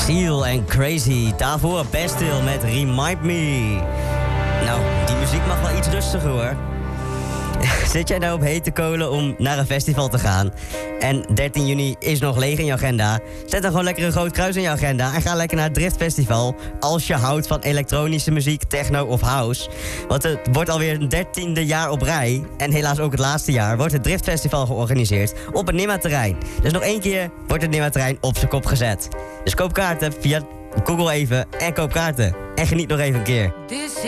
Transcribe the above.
Seal en Crazy. Daarvoor Bastille met Remind Me. Nou, die muziek mag wel iets rustiger hoor. Zit jij nou op hete kolen om naar een festival te gaan? En 13 juni is nog leeg in je agenda? Zet dan gewoon lekker een groot kruis in je agenda en ga lekker naar het Drift Festival. Als je houdt van elektronische muziek, techno of house. Want het wordt alweer een 13e jaar op rij. En helaas ook het laatste jaar wordt het Drift Festival georganiseerd op het Nimma-terrein. Dus nog één keer wordt het Nimma-terrein op zijn kop gezet. Dus koop kaarten via Google even en koop kaarten. En geniet nog even een keer.